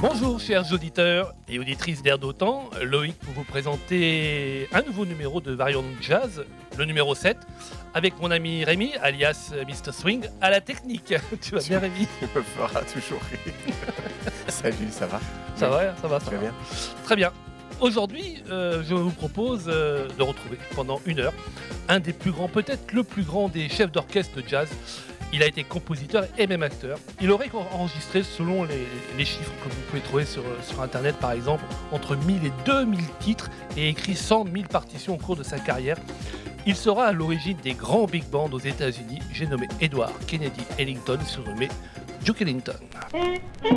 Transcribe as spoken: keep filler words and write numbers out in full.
Bonjour chers auditeurs et auditrices d'Air d'Otan, Loïc pour vous présenter un nouveau numéro de Variant Jazz, le numéro sept, avec mon ami Rémi, alias mister Swing, à la technique. Tu vas bien Rémi? Tu me feras toujours rire. Salut, ça va? Ça va, ça va, ça Très va. bien. Très bien. Aujourd'hui, euh, je vous propose euh, de retrouver pendant une heure un des plus grands, peut-être le plus grand des chefs d'orchestre de jazz. Il a été compositeur et même acteur. Il aurait enregistré, selon les, les chiffres que vous pouvez trouver sur, sur Internet par exemple, entre mille et deux mille titres et écrit cent mille partitions au cours de sa carrière. Il sera à l'origine des grands big bands aux États-Unis. J'ai nommé Edward Kennedy Ellington, surnommé Duke Ellington.